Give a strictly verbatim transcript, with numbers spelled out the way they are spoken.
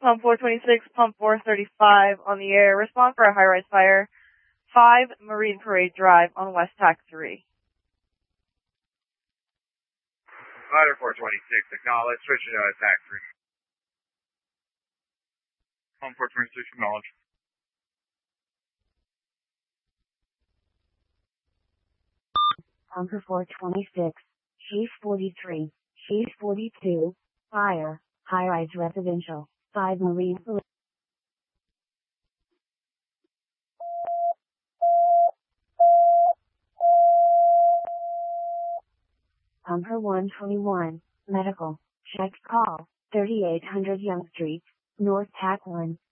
Pump four twenty-six, Pump four thirty-five on the air. Respond for a high-rise fire. five Marine Parade Drive on West Tack three. Rider four twenty-six, acknowledge. Switch to uh, Tack three. Pump four twenty-six, acknowledge. Pumper four twenty-six, Chief forty-three, Chief forty-two, fire, high-rise residential, five Marine Parade. Pumper one twenty-one, medical, check call, thirty-eight hundred Young Street, North Tack one.